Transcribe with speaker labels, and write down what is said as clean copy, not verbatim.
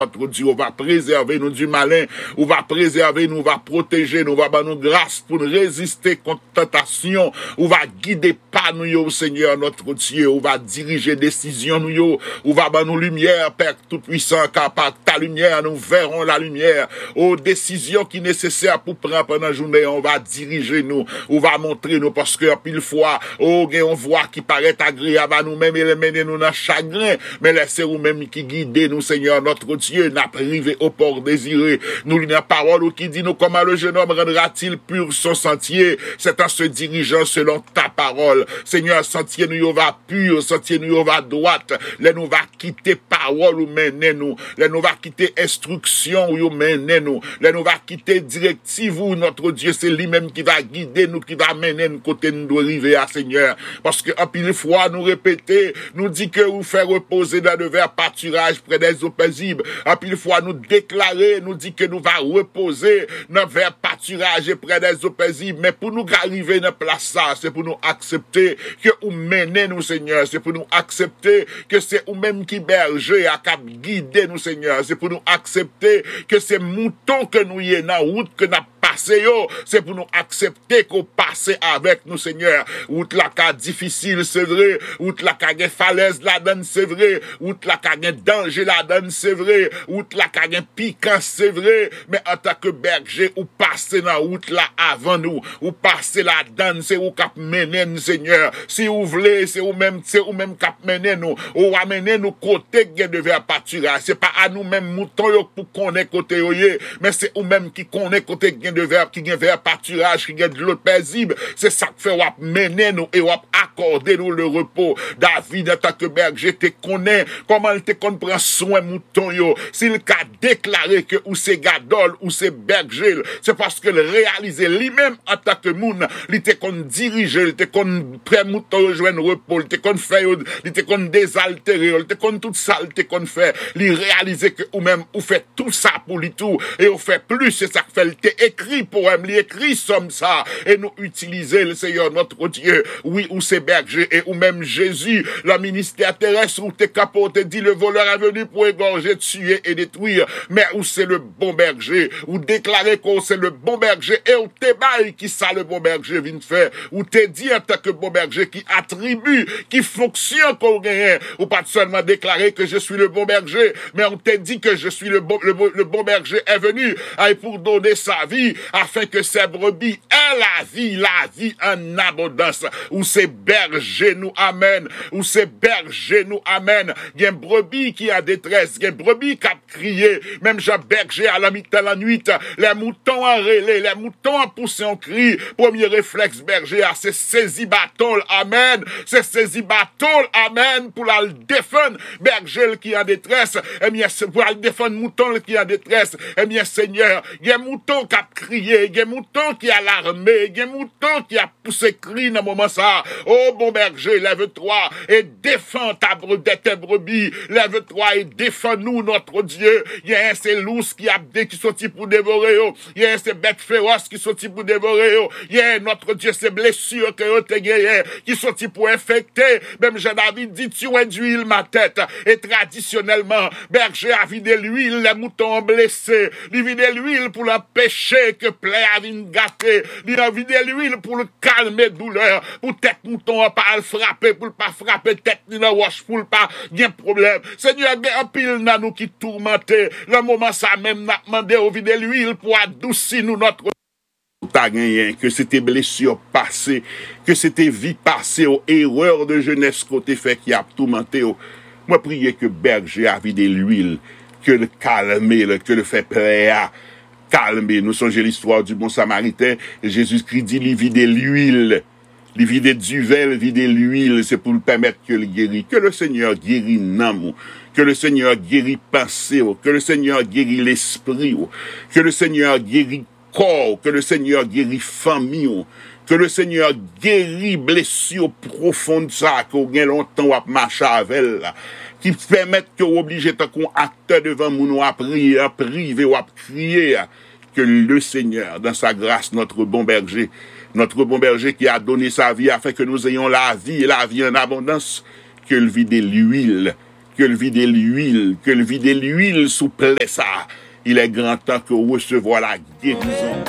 Speaker 1: Notre Dieu, on va préserver nous du malin, on va préserver nous, on va protéger nous, on va avoir nous grâce pour nous résister contre tentation, on va guider pas nous, Seigneur, notre Dieu, on va diriger décision nous, on va avoir nous lumière, Père Tout-Puissant, car par ta lumière, nous verrons la lumière, aux décisions qui sont nécessaires pour prendre pendant la journée, on va diriger nous, on va montrer nous, parce que pile fois, on voit qui paraît agréable à nous-mêmes et les mener nous dans le chagrin, mais laissez nous-mêmes qui guidez nous, Seigneur, notre Dieu, n'a privé au port désiré. Nous lisons la parole qui dit nous comment le jeune homme rendra-t-il pur son sentier? C'est en se dirigeant selon ta parole. Seigneur, sentier nous va pur, sentier nous va droite. Les nous va quitter parole ou mener nous. Les nous va quitter instruction ou mener nous. Les nous va quitter directive ou notre Dieu, c'est lui-même qui va guider nous, qui va mener nous côté nous doit arriver à Seigneur. Parce que en pile fois nous répéter, nous dit que vous faire reposer dans le vert pâturage près des eaux paisibles. En pile fois nous déclarer, nous dit que nous va reposer dans vers pâturage et près des eaux paisibles. Mais pour nous arriver dans place ça, c'est pour nous accepter que vous menez nous, Seigneur. C'est pour nous accepter que c'est vous-même qui berger à cap guider nous, Seigneur. C'est pour nous accepter que c'est mouton que nous y est dans la route que nous passer yo, c'est pour nous accepter qu'on passe avec nous, Seigneur. Route la cas difficile, c'est vrai. Route la cas falaise, la donne, c'est vrai. Route la cas danger, la donne, c'est vrai. Route la cas piquant, c'est vrai. Mais en tant que berger, ou passer dans route là avant nous, ou passer la donne, c'est où cap mener nous, Seigneur. Si vous voulez, c'est où même cap mener nous. Ou amener nous côté de vers pâturage. C'est pas à nous même moutons yo pour connaître côté yo, mais c'est ou même qui connaît côté de verbe qui vient vers pâturage, qui vient de l'autre paisible. C'est ça que fait wap mener nous et wap accorder nous le repos. David, en tant que berger, te connaît comment il te prend soin mouton yo. S'il a déclaré que ou c'est gadol ou c'est berger, c'est parce que le réalisé lui-même en tant que moun, il te kon diriger, il te kon prend mouton joindre repos, il te kon fait, il te kon désaltérer, il te kon tout ça, il te kon fait. Il réalisé que ou même ou fait tout ça pour lui tout et ou fait plus, c'est ça que fait, il te écrit poème, il écrit comme ça, et nous utiliser le Seigneur notre Dieu, oui, ou c'est berger, et ou même Jésus, le ministère terrestre, où t'es capot, te dit le voleur est venu pour égorger, tuer et détruire, mais où c'est le bon berger, ou déclarer qu'on c'est le bon berger, et où t'es bail qui ça le bon berger vient faire, ou t'es dit en tant que bon berger qui attribue, qui fonctionne qu'on gagne, ou pas seulement déclarer que je suis le bon berger, mais on t'a dit que je suis le bon berger est venu, et pour donner sa vie, afin que ces brebis aient la vie en abondance. Ou ces bergers nous amènent, ou ces bergers nous amènent. Il y a une brebis qui a détresse, il y a une brebis qui a crié, même Jean berger à la mi-temps la nuit, les moutons ont rêlé, les moutons ont poussé en cri. Premier réflexe berger, c'est saisi bâton, amen. C'est saisi bâton, amen, pour la défendre berger qui est en détresse, eh bien, pour la défendre mouton qui est en détresse, eh bien, Seigneur, il y a un mouton qui a crié, il y a un mouton qui a alarmé, il y a un mouton qui a poussé cri dans le moment ça. Oh, bon berger, lève-toi et défends tes brebis, lève-toi et défends-nous, notre Dieu. Il y a un ces loups qui sorti pour dévorer, il y a un ces bêtes féroces qui sorti pour dévorer, il y a notre Dieu, ces blessures que vous avez gagnées, qui sorti pour infecter. Même Jean-David dit, tu as d'huile ma tête. Et traditionnellement, berger a vidé l'huile, les moutons blessés, il vide l'huile pour l'empêcher que plaie à vin gâter, il a vidé l'huile pour le calmer douleur, pour tête mouton pas le frapper, pour pas frapper tête ni la wash, pour pas bien problème. Seigneur, il y a un pile dans nous qui tourmentait, le moment ça même n'a demandé au vider l'huile pour adoucir nous notre t'as gagné, que c'était blessure passée, que c'était vie passée, aux erreurs de jeunesse côté fait qui a tourmenté. Moi, prier que berger a vidé l'huile, que le calmer, que le fait plaire, calmer. Nous songez l'histoire du bon samaritain, Jésus-Christ dit, il vide l'huile, il vide du verre, vide l'huile, c'est pour le permettre que le guérit, que le Seigneur guérit l'amour, que le Seigneur guérit pensée, que le Seigneur guérit l'esprit, que le Seigneur guérit corps, que le Seigneur guérit famille, que le Seigneur guérit blessures profondes ça, qu'on gagne longtemps à marcher avec elle, qui permettent que vous obligez tant qu'on acteur devant nous à prier, à priver ou à crier, que le Seigneur, dans sa grâce, notre bon berger qui a donné sa vie afin que nous ayons la vie et la vie en abondance, que le vide l'huile, que le vide l'huile sous plaît ça. Il est grand temps que recevoir la guérison.